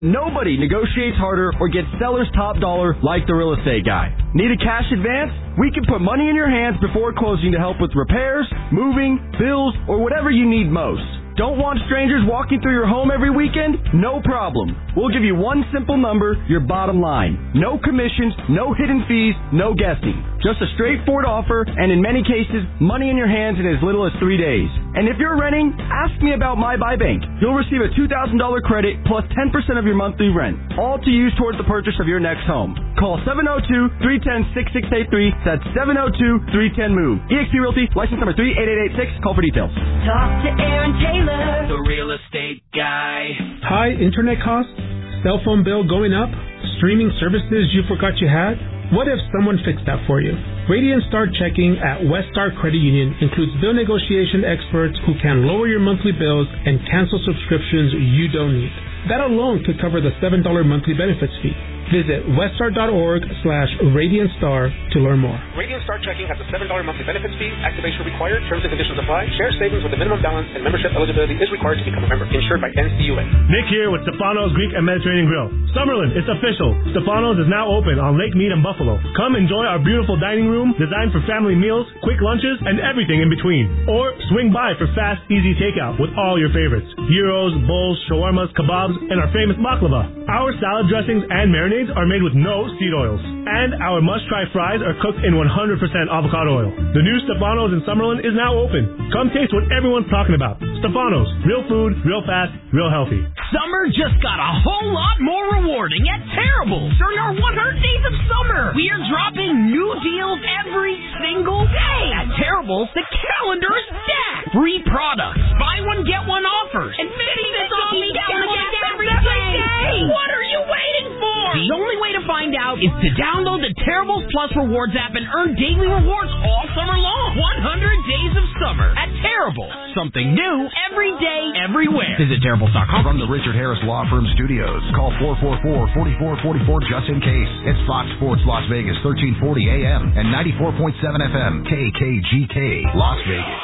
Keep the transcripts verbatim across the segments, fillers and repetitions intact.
Nobody negotiates harder or gets seller's top dollar like the real estate guy. Need a cash advance? We can put money in your hands before closing to help with repairs, moving, bills, or whatever you need most. Don't want strangers walking through your home every weekend? No problem. We'll give you one simple number, your bottom line. No commissions, no hidden fees, no guessing. Just a straightforward offer, and in many cases, money in your hands in as little as three days. And if you're renting, ask me about My Buy Bank. You'll receive a two thousand dollars credit plus ten percent of your monthly rent, all to use towards the purchase of your next home. Call seven oh two, three one oh, six six eight three. That's seven oh two, three one oh, MOVE. eXp Realty, license number three eight eight eight six. Call for details. Talk to Aaron Taylor, the real estate guy. High internet costs? Cell phone bill going up? Streaming services you forgot you had? What if someone fixed that for you? Radiant Star Checking at West Star Credit Union includes bill negotiation experts who can lower your monthly bills and cancel subscriptions you don't need. That alone could cover the seven dollars monthly benefits fee. Visit weststar.org slash Radiant Star to learn more. Radiant Star Checking has a seven dollars monthly benefits fee. Activation required. Terms and conditions apply. Share savings with a minimum balance and membership eligibility is required to become a member. Insured by N C U A. Nick here with Stefano's Greek and Mediterranean Grill. Summerlin, it's official. Stefano's is now open on Lake Mead and Buffalo. Come enjoy our beautiful dining room designed for family meals, quick lunches, and everything in between. Or swing by for fast, easy takeout with all your favorites. Gyros, bowls, shawarmas, kebabs, and our famous baklava. Our salad dressings and marinades are made with no seed oils. And our must-try fries are cooked in one hundred percent avocado oil. The new Stefano's in Summerlin is now open. Come taste what everyone's talking about. Stefano's. Real food, real fast, real healthy. Summer just got a whole lot more rewarding at Terrible. During our one hundred days of summer, we are dropping new deals every single day. At Terrible, the calendar is stacked. Free products, buy one, get one offers, and fifty cents off each gallon of gas every day. What are you waiting for? The only way to find out is to download the Terribles Plus Rewards app and earn daily rewards all summer long. one hundred days of summer at Terrible. Something new every day, everywhere. Visit Terribles dot com. From the Richard Harris Law Firm Studios, call four four four, four four four four just in case. It's Fox Sports Las Vegas, thirteen forty A M and ninety-four point seven F M, K K G K, Las Vegas.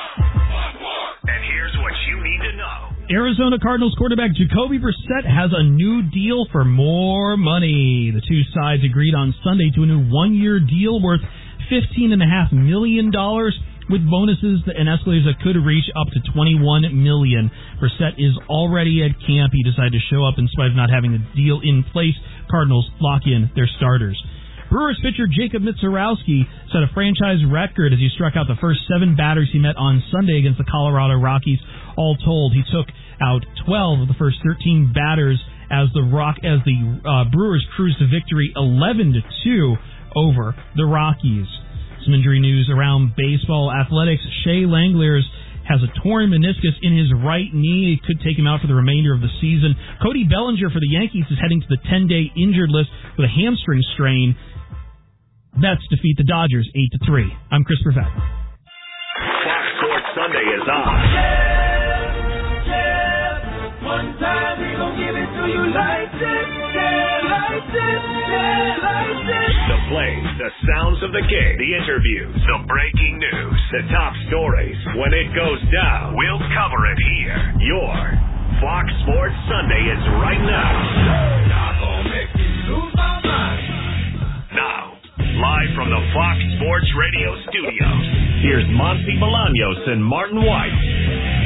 And here's what you need to know. Arizona Cardinals quarterback Jacoby Brissett has a new deal for more money. The two sides agreed on Sunday to a new one-year deal worth fifteen point five million dollars with bonuses and escalators that could reach up to twenty-one million dollars. Brissett is already at camp. He decided to show up in spite of not having a deal in place. Cardinals lock in their starters. Brewers pitcher Jacob Mizorowski set a franchise record as he struck out the first seven batters he met on Sunday against the Colorado Rockies. All told, he took out twelve of the first thirteen batters as the Rock as the uh, Brewers cruised to victory eleven to two over the Rockies. Some injury news around baseball athletics. Shea Langeliers has a torn meniscus in his right knee. It could take him out for the remainder of the season. Cody Bellinger for the Yankees is heading to the ten-day injured list with a hamstring strain. Mets defeat the Dodgers eight to three. I'm Chris Perfett. Fox Sports Sunday is on. One time we gon' give it to you like this, yeah, like this, yeah, like this. The plays, the sounds of the game, the interviews, the breaking news, the top stories. When it goes down, we'll cover it here. Your Fox Sports Sunday is right now. Y'all gon' make me lose my mind. Now, live from the Fox Sports Radio studios, here's Monty Bolaños and Martin White.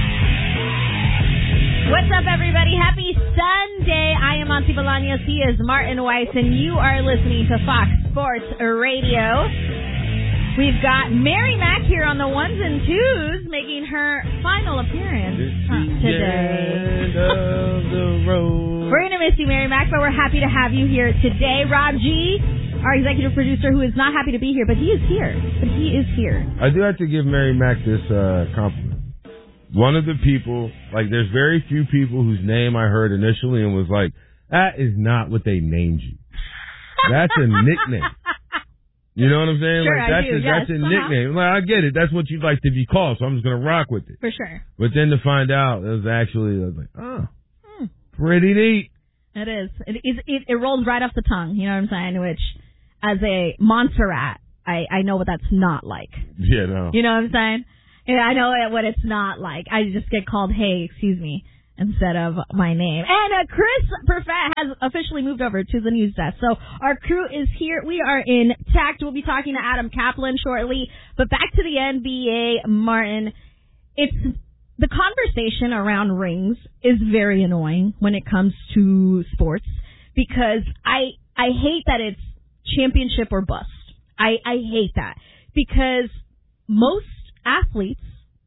What's up, everybody? Happy Sunday. I am Monty Bolaños. He is Martin Weiss, and you are listening to Fox Sports Radio. We've got Mary Mack here on the ones and twos, making her final appearance uh, today. End of the road. We're going to miss you, Mary Mack, but we're happy to have you here today. Rob G., our executive producer, who is not happy to be here, but he is here. But he is here. I do have to give Mary Mack this uh, compliment. One of the people, like, there's very few people whose name I heard initially and was like, that is not what they named you. That's a nickname. You know what I'm saying? Sure, like that's I do. a, Yes, that's a uh-huh. nickname. Like, I get it. That's what you'd like to be called, so I'm just gonna rock with it. For sure. But then to find out it was actually, I was like, oh, hmm. pretty neat. It is. It, it, it, it rolls right off the tongue, you know what I'm saying? Which, as a Montserrat, I, I know what that's not like. Yeah, no. You know what I'm saying? Yeah, I know what it's not like. I just get called, hey, excuse me, instead of my name. And uh, Chris Perfett has officially moved over to the news desk. So our crew is here. We are intact. We'll be talking to Adam Kaplan shortly. But back to the N B A, Martin. It's the conversation around rings is very annoying when it comes to sports because I I hate that it's championship or bust. I, I hate that because most athletes,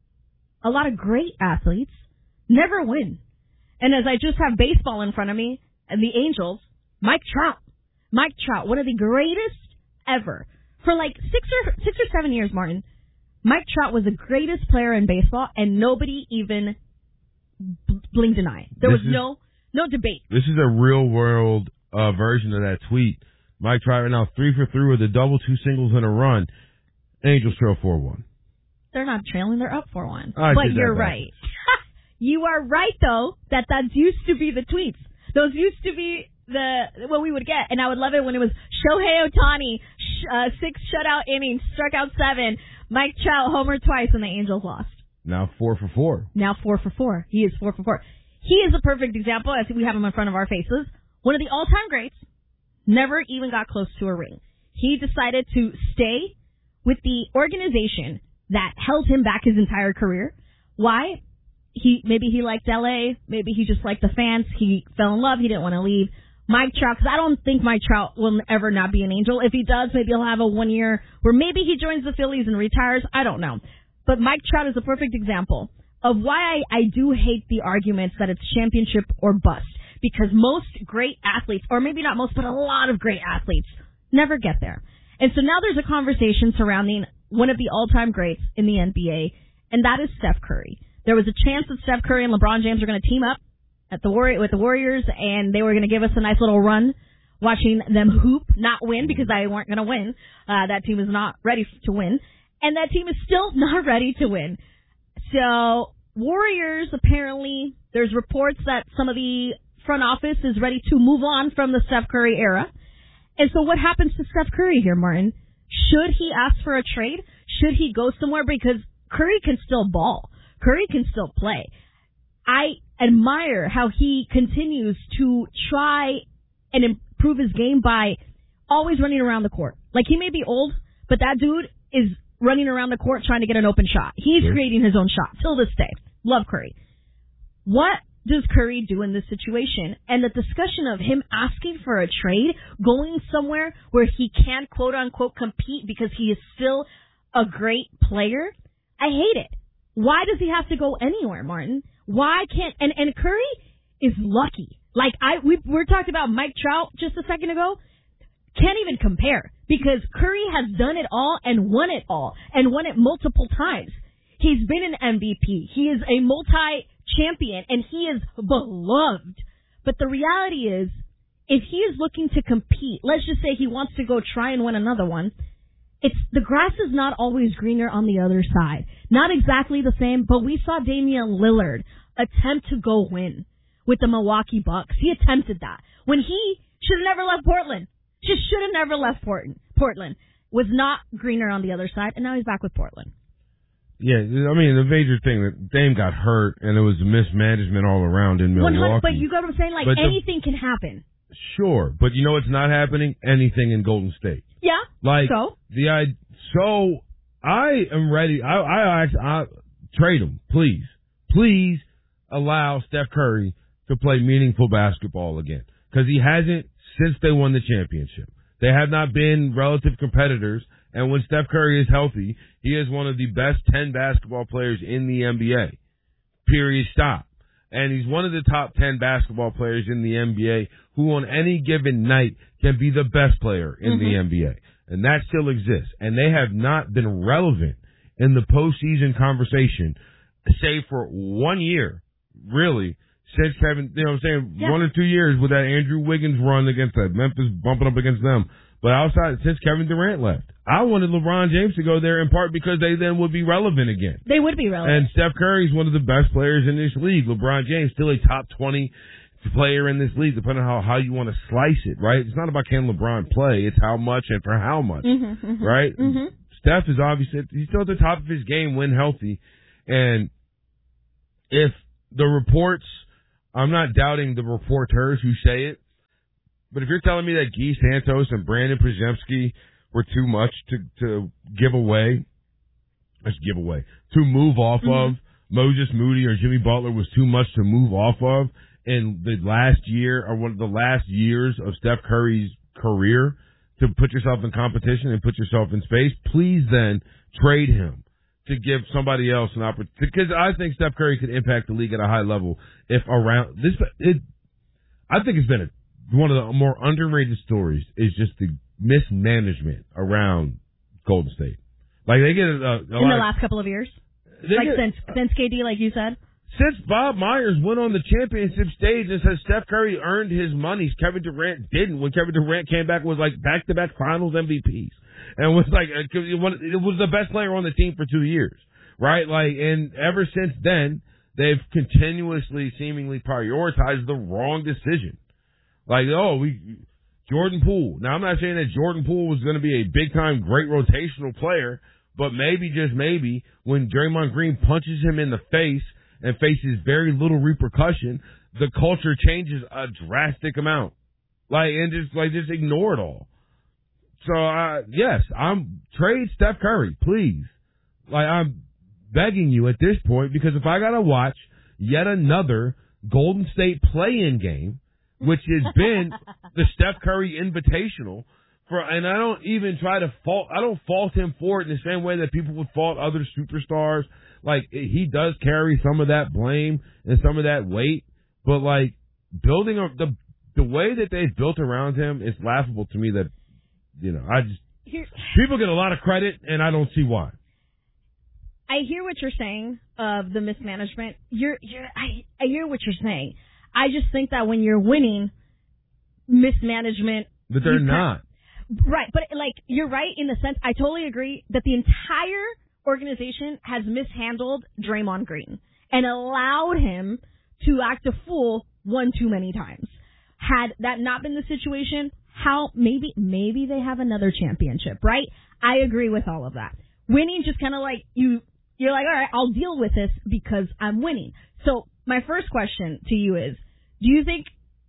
a lot of great athletes, never win. And as I just have baseball in front of me, and the Angels, Mike Trout. Mike Trout, one of the greatest ever. For like six or six or seven years, Martin, Mike Trout was the greatest player in baseball, and nobody even blinked an eye. There this was is, no no debate. This is a real-world uh, version of that tweet. Mike Trout right now, three for three with a double, two singles, and a run. Angels trail four one. They're not trailing, they're up four one. I But did that you're back. right. You are right, though, that that used to be the tweets. Those used to be the what we would get, and I would love it when it was Shohei Ohtani, sh- uh, six shutout innings, struck out seven, Mike Trout homered twice, and the Angels lost. Now four for four. Now four for four. He is four for four. He is a perfect example, as we have him in front of our faces. One of the all-time greats, never even got close to a ring. He decided to stay with the organization that held him back his entire career. Why? He maybe he liked L A, maybe he just liked the fans. He fell in love. He didn't want to leave. Mike Trout, because I don't think Mike Trout will ever not be an Angel. If he does, maybe he'll have a one year where maybe he joins the Phillies and retires. I don't know. But Mike Trout is a perfect example of why I, I do hate the arguments that it's championship or bust. Because most great athletes, or maybe not most, but a lot of great athletes, never get there. And so now there's a conversation surrounding one of the all-time greats in the N B A, and that is Steph Curry. There was a chance that Steph Curry and LeBron James were going to team up at the Warri- with the Warriors, and they were going to give us a nice little run watching them hoop, not win, because they weren't going to win. Uh, that team is not ready to win, and that team is still not ready to win. So Warriors, apparently, there's reports that some of the front office is ready to move on from the Steph Curry era. And so what happens to Steph Curry here, Martin? Should he ask for a trade? Should he go somewhere? Because Curry can still ball. Curry can still play. I admire how he continues to try and improve his game by always running around the court. Like, he may be old, but that dude is running around the court trying to get an open shot. He's Sure. creating his own shot till this day. Love Curry. What does Curry do in this situation? And the discussion of him asking for a trade, going somewhere where he can quote unquote compete because he is still a great player, I hate it. Why does he have to go anywhere, Martin? Why can't, and, and Curry is lucky. Like I, we we talked about Mike Trout just a second ago. Can't even compare because Curry has done it all and won it all and won it multiple times. He's been an M V P. He is a multi-champion, and he is beloved. But the reality is, if he is looking to compete, let's just say he wants to go try and win another one, it's the grass is not always greener on the other side. Not exactly the same, but we saw Damian Lillard attempt to go win with the Milwaukee Bucks. He attempted that. When he should have never left Portland. Just should have never left Portland. Portland was not greener on the other side, and now he's back with Portland. Yeah, I mean, the major thing that Dame got hurt, and it was mismanagement all around in Milwaukee. But you got what I'm saying? Like, But the- anything can happen. Sure, but you know what's not happening? Anything in Golden State. Yeah. Like So? the I so I am ready. I I, I, I trade him, please, please allow Steph Curry to play meaningful basketball again because he hasn't since they won the championship. They have not been relative competitors, and when Steph Curry is healthy, he is one of the best ten basketball players in the N B A. Period. Stop. And he's one of the top ten basketball players in the N B A who on any given night can be the best player in mm-hmm. the N B A. And that still exists. And they have not been relevant in the postseason conversation, save for one year, really, since Kevin, you know what I'm saying, yeah. one or two years with that Andrew Wiggins run against that Memphis bumping up against them. But outside, since Kevin Durant left, I wanted LeBron James to go there in part because they then would be relevant again. They would be relevant. And Steph Curry's one of the best players in this league. LeBron James still a top twenty player in this league, depending on how, how you want to slice it, right? It's not about can LeBron play, it's how much and for how much, mm-hmm, mm-hmm, right? Mm-hmm. Steph is obviously, he's still at the top of his game when healthy. And if the reports I'm not doubting the reporters who say it. But if you're telling me that Guy Santos and Brandon Przemski were too much to, to give away, let's give away, to move off mm-hmm. of, Moses Moody or Jimmy Butler was too much to move off of in the last year or one of the last years of Steph Curry's career to put yourself in competition and put yourself in space, please then trade him to give somebody else an opportunity. Because I think Steph Curry could impact the league at a high level if around this. It, I think it's been a one of the more underrated stories is just the mismanagement around Golden State. Like they get a, a in the last of, couple of years, like get, since since K D, like you said. Since Bob Myers went on the championship stage and said Steph Curry earned his money, Kevin Durant didn't. When Kevin Durant came back, was like back to back Finals M V Ps and was like it was the best player on the team for two years, right? Like, and ever since then, they've continuously, seemingly prioritized the wrong decision. Like, oh, we Jordan Poole. Now, I'm not saying that Jordan Poole was going to be a big-time, great rotational player, but maybe, just maybe, when Draymond Green punches him in the face and faces very little repercussion, the culture changes a drastic amount. Like, and just, like, just ignore it all. So, uh, yes, I'm, trade Steph Curry, please. Like, I'm begging you at this point, because if I got to watch yet another Golden State play-in game, which has been the Steph Curry Invitational, for, and I don't even try to fault, I don't fault him for it in the same way that people would fault other superstars. Like, he does carry some of that blame and some of that weight, but like, building a, the, the way that they've built around him, it's laughable to me that, you know, I just, Here, people get a lot of credit and I don't see why. I hear what you're saying of the mismanagement. You're, you're, I, I hear what you're saying. I just think that when you're winning, mismanagement... But they're not. Right, but like, you're right in the sense, I totally agree that the entire organization has mishandled Draymond Green and allowed him to act a fool one too many times. Had that not been the situation, how, maybe, maybe they have another championship, right? I agree with all of that. Winning just kind of like, you, you're like, all right, I'll deal with this because I'm winning. So, my first question to you is, do you think,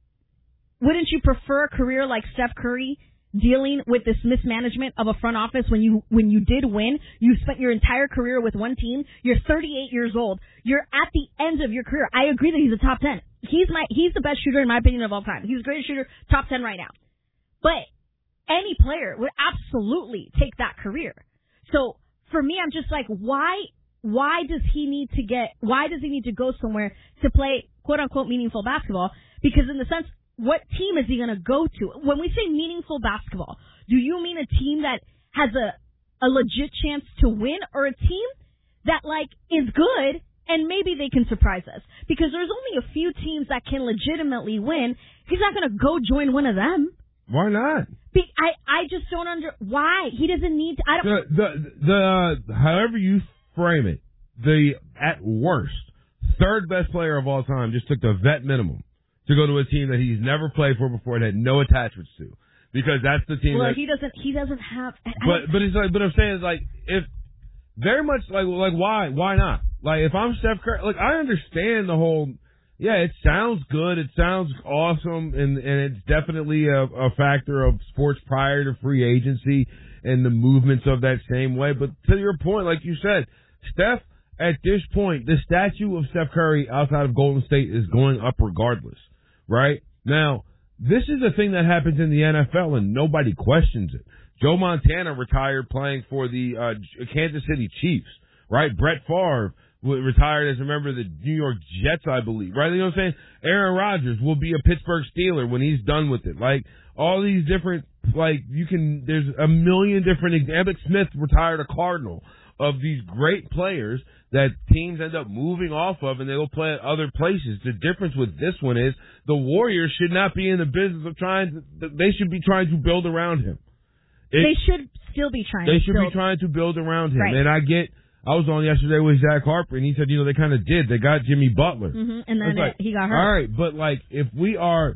wouldn't you prefer a career like Steph Curry dealing with this mismanagement of a front office when you when you did win? You spent your entire career with one team. You're thirty-eight years old. You're at the end of your career. I agree that he's a top ten. He's my he's the best shooter in my opinion of all time. He's the greatest shooter, top ten right now. But any player would absolutely take that career. So for me, I'm just like, why? Why does he need to get, why does he need to go somewhere to play quote unquote meaningful basketball? Because in the sense, what team is he going to go to? When we say meaningful basketball, do you mean a team that has a, a legit chance to win, or a team that like is good and maybe they can surprise us? Because there's only a few teams that can legitimately win. He's not going to go join one of them. Why not? Be, I, I just don't under, why? He doesn't need to, I don't. The, the, the, however you frame it, the, at worst, third best player of all time just took the vet minimum to go to a team that he's never played for before and had no attachments to, because that's the team. Well, that, he doesn't. He doesn't have. But but it's like. But I'm saying is like, if very much like like why why not? Like, if I'm Steph Curry, like, I understand the whole. Yeah, it sounds good. It sounds awesome, and and it's definitely a, a factor of sports prior to free agency and the movements of that same way. But to your point, like you said, Steph, at this point, the statue of Steph Curry outside of Golden State is going up regardless, right? Now, this is a thing that happens in the N F L, and nobody questions it. Joe Montana retired playing for the uh, Kansas City Chiefs, right? Brett Favre retired as a member of the New York Jets, I believe, right? You know what I'm saying? Aaron Rodgers will be a Pittsburgh Steeler when he's done with it. Like, all these different, like, you can, there's a million different, Emmitt Smith retired a Cardinal, of these great players that teams end up moving off of, and they'll play at other places. The difference with this one is the Warriors should not be in the business of trying to, they should be trying to build around him. It, they should still be trying they to should build. be trying to build around him. Right. And I get, I was on yesterday with Zach Harper, and he said, you know, they kind of did. They got Jimmy Butler. Mm-hmm. And then like, it, he got hurt. All right, but like, if we are,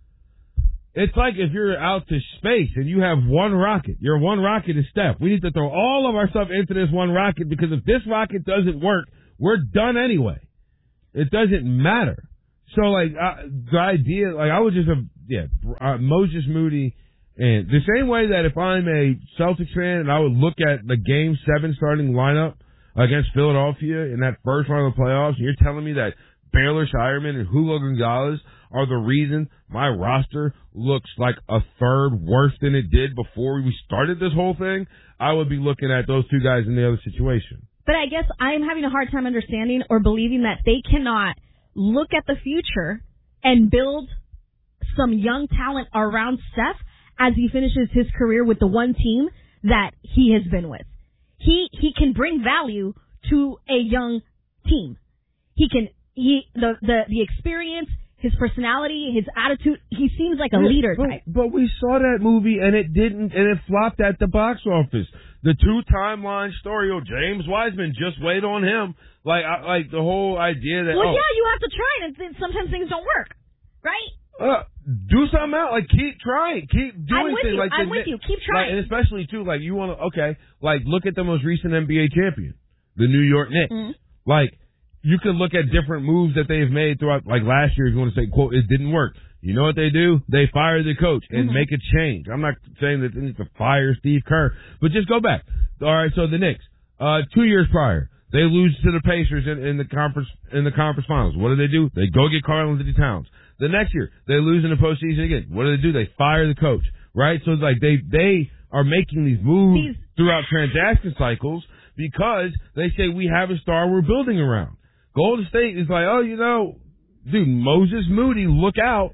it's like if you're out to space and you have one rocket. Your one rocket is Steph. We need to throw all of our stuff into this one rocket, because if this rocket doesn't work, we're done anyway. It doesn't matter. So, like, uh, the idea, like, I would just have, yeah, uh, Moses Moody, and the same way that if I'm a Celtics fan and I would look at the Game seven starting lineup against Philadelphia in that first round of the playoffs, and you're telling me that Baylor Shireman and Julio Gonzalez are the reason my roster looks like a third worse than it did before we started this whole thing, I would be looking at those two guys in the other situation. But I guess I'm having a hard time understanding or believing that they cannot look at the future and build some young talent around Steph as he finishes his career with the one team that he has been with. He he can bring value to a young team. He can he the the, the experience, his personality, his attitude. He seems like a yeah, leader but, type. But we saw that movie and it didn't, and it flopped at the box office. The two timeline story. Oh, James Wiseman, just wait on him. Like I, like the whole idea that. Well, oh, yeah, you have to try, and th- sometimes things don't work, right? Uh, do something out. Like, keep trying. Keep doing I'm with things. you. Like I'm the, with you. Keep like, trying. and especially, too, like, you want to, okay, like, look at the most recent N B A champion, the New York Knicks. Mm-hmm. Like, you could look at different moves that they've made throughout, like, last year, if you want to say, quote, it didn't work. You know what they do? They fire the coach and mm-hmm. make a change. I'm not saying that they need to fire Steve Kerr, but just go back. All right, so the Knicks, uh, two years prior, they lose to the Pacers in, in the conference in the conference finals. What do they do? They go get Karl-Anthony Towns. The next year, they lose in the postseason again. What do they do? They fire the coach, right? So it's like they they are making these moves these... throughout transaction cycles because they say we have a star we're building around. Golden State is like, oh, you know, dude, Moses Moody, look out,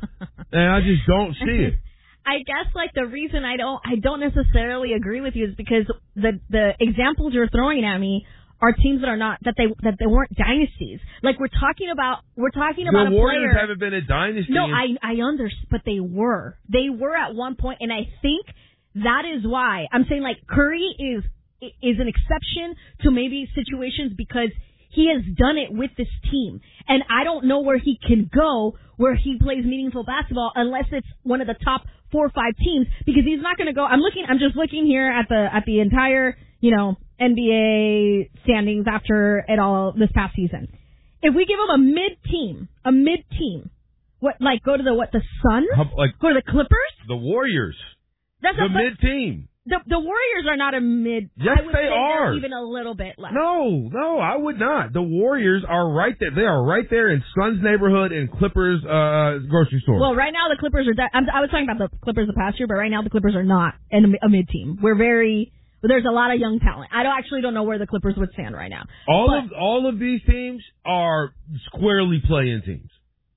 and I just don't see it. I guess like the reason I don't I don't necessarily agree with you is because the the examples you're throwing at me are teams that are not that they that they weren't dynasties. Like we're talking about we're talking about the a Warriors player. haven't been a dynasty. No, I I understand, but they were. They were at one point, and I think that is why I'm saying like Curry is is an exception to maybe situations because he has done it with this team, and I don't know where he can go where he plays meaningful basketball unless it's one of the top four or five teams because he's not going to go. I'm looking. I'm just looking here at the at the entire you know. N B A standings after it all this past season. If we give him a mid team, a mid team, what like go to the what the Suns? How, like go to the Clippers? The Warriors. That's the a, mid team. The the Warriors are not a mid. Yes, I would they say are. Even a little bit less. No, no, I would not. The Warriors are right there. They are right there in Suns neighborhood and Clippers uh, grocery store. Well, right now the Clippers are. De- I'm, I was talking about the Clippers the past year, but right now the Clippers are not in a mid team. We're very. There's a lot of young talent. I don't actually don't know where the Clippers would stand right now. All but, of all of these teams are squarely play-in teams.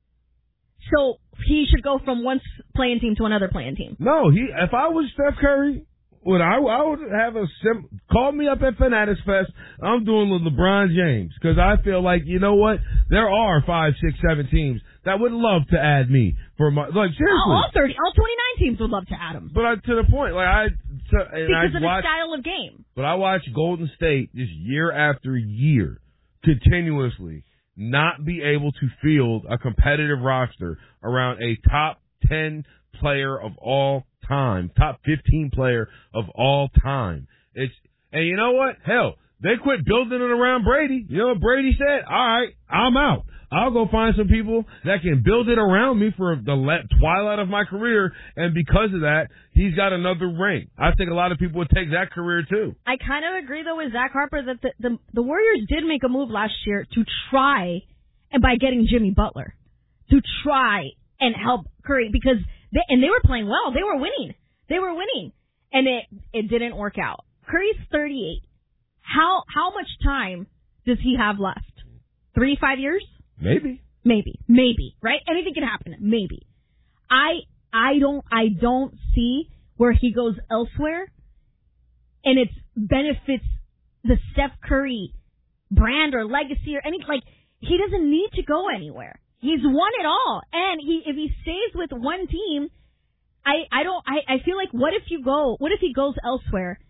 So he should go from one play-in team to another play-in team. No, he. If I was Steph Curry, would I? I would have a sim. Call me up at Fanatics Fest. I'm doing the LeBron James because I feel like you know what? There are five, six, seven teams that would love to add me for my like seriously. All thirty, all twenty-nine teams would love to add him. But I, to the point, like I. So, and because I of watch, the style of game. But I watch Golden State just year after year continuously not be able to field a competitive roster around a top ten player of all time, top fifteen player of all time. It's and you know what? Hell, they quit building it around Brady. You know what Brady said? All right, I'm out. I'll go find some people that can build it around me for the twilight of my career, and because of that, he's got another ring. I think a lot of people would take that career too. I kind of agree though with Zach Harper that the, the the Warriors did make a move last year to try, and by getting Jimmy Butler, to try and help Curry because they and they were playing well. They were winning. They were winning, and it it didn't work out. Curry's thirty-eight. How how much time does he have left? Three, five years? Maybe. Maybe. Maybe. Right? Anything can happen. Maybe. I I don't I don't see where he goes elsewhere and it benefits the Steph Curry brand or legacy or any like he doesn't need to go anywhere. He's won it all. And he if he stays with one team, I, I don't I, I feel like what if you go what if he goes elsewhere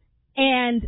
and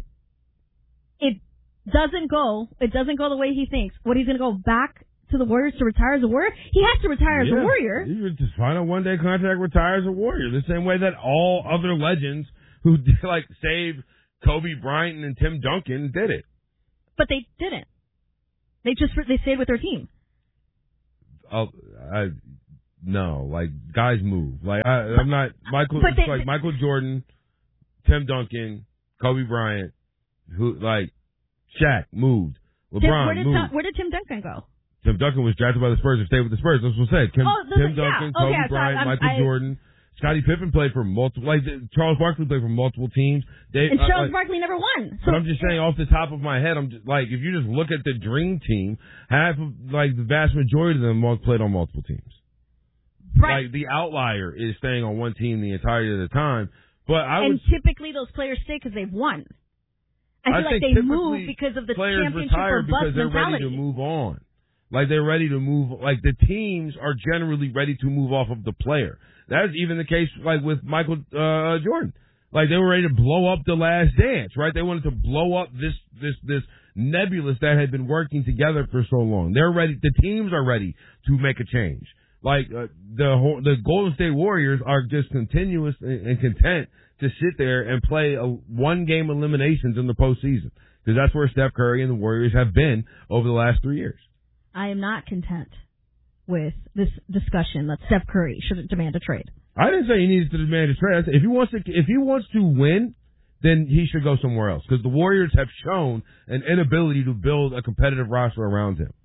it doesn't go it doesn't go the way he thinks. What he's gonna go back to the Warriors to retire as a Warrior? He has to retire yeah, as a Warrior. You would just find a one-day contract, retire as a Warrior. The same way that all other legends who like saved Kobe Bryant and Tim Duncan did it. But they didn't. They just they stayed with their team. I'll, I, no, like guys move. Like I, I'm not Michael. But It's they- like Michael Jordan, Tim Duncan, Kobe Bryant, who like Shaq moved. LeBron Tim, where did moved. Tom, where did Tim Duncan go? Tim Duncan was drafted by the Spurs and stayed with the Spurs. That's what I said. Tim, Oh, the- Tim yeah. Duncan, Okay, Kobe so Bryant, I'm- Michael I- Jordan. Scottie Pippen played for multiple, like Charles Barkley played for multiple teams. They, And uh, Charles like, Barkley never won. But I'm just saying, off the top of my head, I'm just like, if you just look at the dream team, half of, like, the vast majority of them all played on multiple teams. Right. Like, the outlier is staying on one team the entirety of the time. But I and would, typically those players stay because they've won. I feel I like think they typically move because of the players championship retire or bust because they're mentality. ready to move on. Like, they're ready to move, like, the teams are generally ready to move off of the player. That's even the case, like, with Michael uh, Jordan. Like, they were ready to blow up the Last Dance, right? They wanted to blow up this, this, this nebulous that had been working together for so long. They're ready, the teams are ready to make a change. Like, uh, the whole, the Golden State Warriors are just continuous and, and content to sit there and play a one-game eliminations in the postseason. Because that's where Steph Curry and the Warriors have been over the last three years. I am not content with this discussion that Steph Curry should demand a trade. I didn't say he needed to demand a trade. I said if he wants to, if he wants to win, then he should go somewhere else. Because the Warriors have shown an inability to build a competitive roster around him.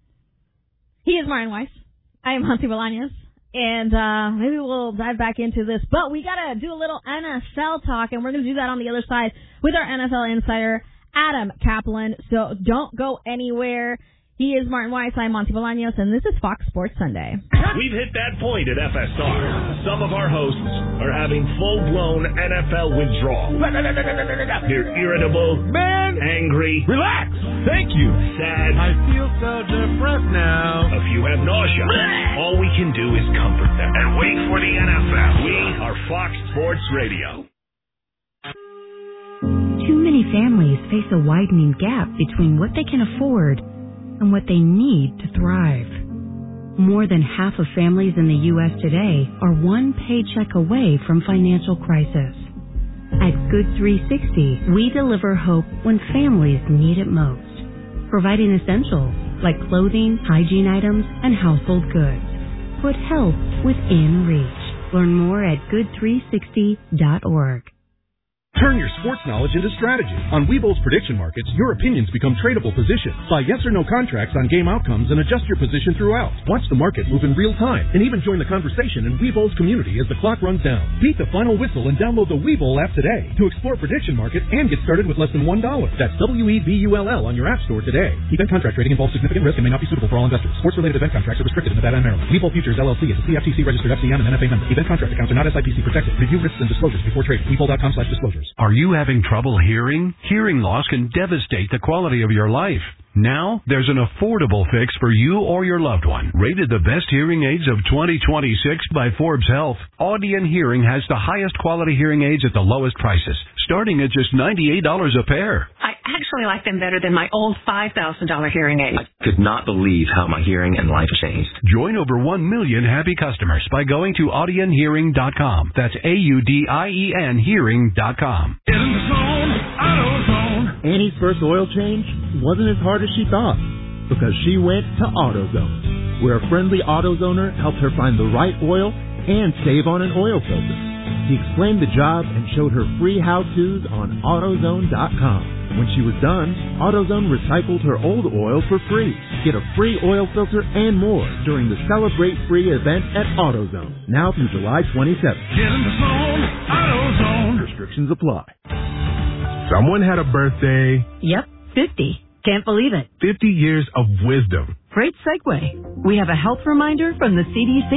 He is Martin Weiss. I am Hansi Bolaños. And uh maybe we'll dive back into this. But we got to do a little N F L talk, and we're going to do that on the other side with our N F L insider, Adam Kaplan. So don't go anywhere. He is Martin Weiss. I'm Monty Bolaños, and this is Fox Sports Sunday. We've hit that point at F S R. Some of our hosts are having full-blown N F L withdrawal. They're irritable, Man, angry, relax. Thank you. sad. I feel so depressed now. A few have nausea. All we can do is comfort them and wait for the N F L. We are Fox Sports Radio. Too many families face a widening gap between what they can afford and what they need to thrive. More than half of families in the U S today are one paycheck away from financial crisis. At Good three sixty, we deliver hope when families need it most, providing essentials like clothing, hygiene items, and household goods. Put help within reach. Learn more at good three sixty dot org. Turn your sports knowledge into strategy. On Webull's prediction markets, your opinions become tradable positions. Buy yes or no contracts on game outcomes and adjust your position throughout. Watch the market move in real time and even join the conversation in Webull's community as the clock runs down. Beat the final whistle and download the Webull app today to explore prediction markets and get started with less than one dollar. That's W E B U L L on your app store today. Event contract trading involves significant risk and may not be suitable for all investors. Sports-related event contracts are restricted in Nevada and Maryland. Webull Futures, L L C is a C F T C registered F C M and N F A member. Event contract accounts are not S I P C protected. Review risks and disclosures before trading. Webull dot com slash disclosures. Are you having trouble hearing? Hearing loss can devastate the quality of your life. Now, there's an affordable fix for you or your loved one. Rated the best hearing aids of twenty twenty-six by Forbes Health, Audion Hearing has the highest quality hearing aids at the lowest prices, starting at just ninety-eight dollars a pair. I actually like them better than my old five thousand dollars hearing aid. I could not believe how my hearing and life changed. Join over one million happy customers by going to Audion Hearing dot com. That's A U D I E N Hearing dot com. Get in the zone, AutoZone. Annie's first oil change wasn't as hard as she thought because she went to AutoZone, where a friendly AutoZoner helped her find the right oil and save on an oil filter. He explained the job and showed her free how-tos on AutoZone dot com. When she was done, AutoZone recycled her old oil for free. Get a free oil filter and more during the Celebrate Free event at AutoZone, now through July twenty-seventh. Get in the zone, AutoZone. Restrictions apply. Someone had a birthday. Yep, fifty. Can't believe it. fifty years of wisdom. Great segue. We have a health reminder from the C D C.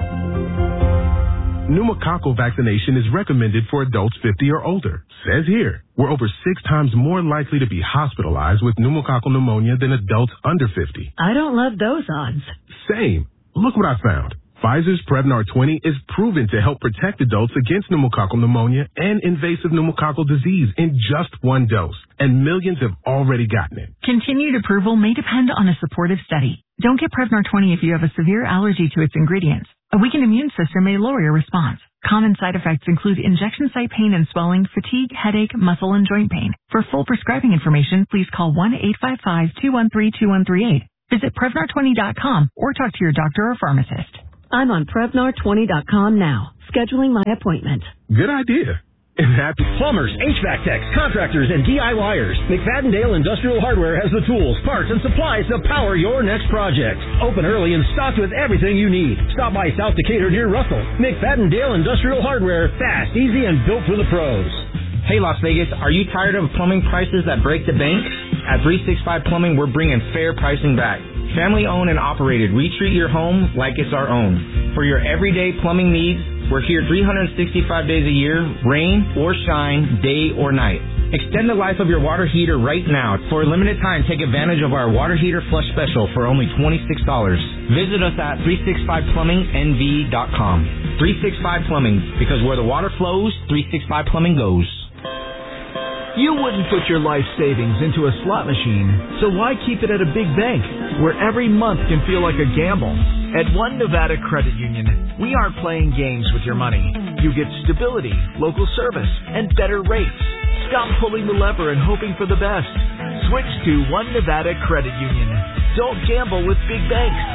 Pneumococcal vaccination is recommended for adults fifty or older. Says here, we're over six times more likely to be hospitalized with pneumococcal pneumonia than adults under fifty. I don't love those odds. Same. Look what I found. Pfizer's Prevnar twenty is proven to help protect adults against pneumococcal pneumonia and invasive pneumococcal disease in just one dose. And millions have already gotten it. Continued approval may depend on a supportive study. Don't get Prevnar twenty if you have a severe allergy to its ingredients. A weakened immune system may lower your response. Common side effects include injection site pain and swelling, fatigue, headache, muscle, and joint pain. For full prescribing information, please call one eight five five, two one three, two one three eight. Visit Prevnar twenty dot com or talk to your doctor or pharmacist. I'm on Prevnar twenty dot com now, scheduling my appointment. Good idea. And happy plumbers, H V A C techs, contractors, and DIYers. McFadden-Dale Industrial Hardware has the tools, parts, and supplies to power your next project. Open early and stocked with everything you need. Stop by South Decatur near Russell. McFadden-Dale Industrial Hardware, fast, easy, and built for the pros. Hey Las Vegas, are you tired of plumbing prices that break the bank? At three sixty-five Plumbing, we're bringing fair pricing back. Family owned and operated, we treat your home like it's our own. For your everyday plumbing needs, we're here three hundred sixty-five days a year, rain or shine, day or night. Extend the life of your water heater right now. For a limited time, take advantage of our water heater flush special for only twenty-six dollars. Visit us at three sixty-five plumbing n v dot com. three sixty-five Plumbing, because where the water flows, three sixty-five Plumbing goes. You wouldn't put your life savings into a slot machine, so why keep it at a big bank where every month can feel like a gamble? At One Nevada Credit Union, we aren't playing games with your money. You get stability, local service, and better rates. Stop pulling the lever and hoping for the best. Switch to One Nevada Credit Union. Don't gamble with big banks.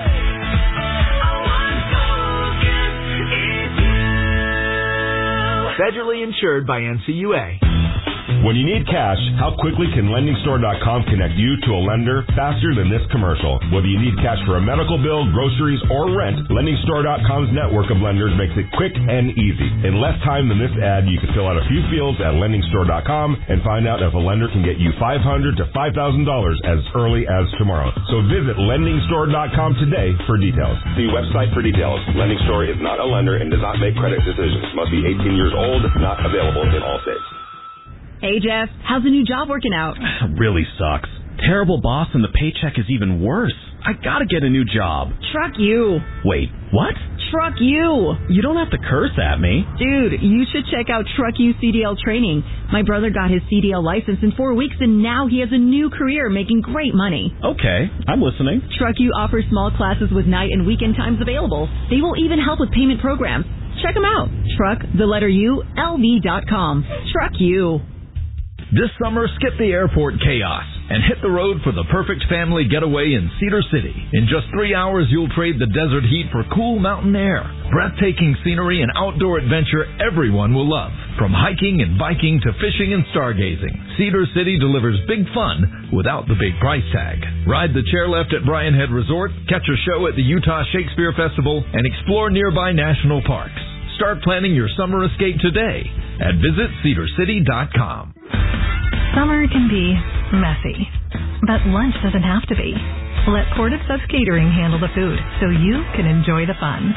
Federally insured by N C U A. When you need cash, how quickly can Lending Store dot com connect you to a lender faster than this commercial? Whether you need cash for a medical bill, groceries, or rent, Lending Store dot com's network of lenders makes it quick and easy. In less time than this ad, you can fill out a few fields at Lending Store dot com and find out if a lender can get you five hundred dollars to five thousand dollars as early as tomorrow. So visit Lending Store dot com today for details. See website for details. Lending Store is not a lender and does not make credit decisions. Must be eighteen years old, not available in all states. Hey, Jeff, how's the new job working out? Really sucks. Terrible boss and the paycheck is even worse. I gotta get a new job. Truck you. Wait, what? Truck you. You don't have to curse at me. Dude, you should check out Truck You C D L training. My brother got his C D L license in four weeks and now he has a new career making great money. Okay, I'm listening. Truck You offers small classes with night and weekend times available. They will even help with payment programs. Check them out. Truck, the letter U, L V dot com. Truck You. This summer, skip the airport chaos and hit the road for the perfect family getaway in Cedar City. In just three hours, you'll trade the desert heat for cool mountain air. Breathtaking scenery and outdoor adventure everyone will love. From hiking and biking to fishing and stargazing, Cedar City delivers big fun without the big price tag. Ride the chairlift at Brian Head Resort, catch a show at the Utah Shakespeare Festival, and explore nearby national parks. Start planning your summer escape today at visit cedar city dot com. Summer can be messy, but lunch doesn't have to be. Let Port of Subs Catering handle the food so you can enjoy the fun.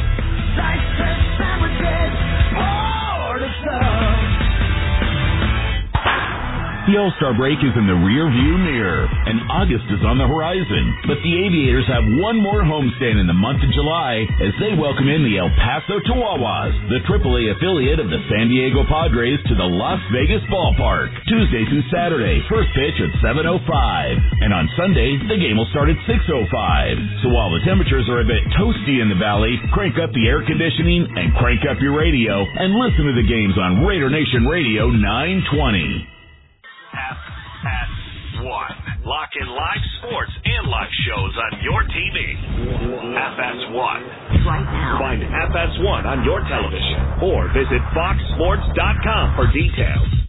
The All-Star break is in the rear view mirror, and August is on the horizon. But the Aviators have one more homestand in the month of July as they welcome in the El Paso Chihuahuas, the triple A affiliate of the San Diego Padres, to the Las Vegas ballpark. Tuesday through Saturday, first pitch at seven oh five. And on Sunday, the game will start at six oh five. So while the temperatures are a bit toasty in the valley, crank up the air conditioning and crank up your radio and listen to the games on Raider Nation Radio nine twenty. F S one. Lock in live sports and live shows on your T V. F S one. Right now. Find F S one on your television or visit fox sports dot com for details.